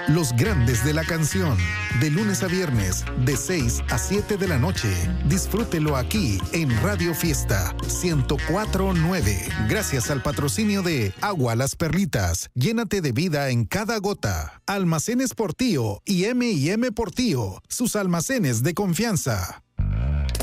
Los grandes de la canción, de lunes a viernes, de 6 a 7 de la noche. Disfrútelo aquí en Radio Fiesta 104.9. Gracias al patrocinio de Agua Las Perlitas. Llénate de vida en cada gota. Almacenes Portillo y M&M Portillo, sus almacenes de confianza.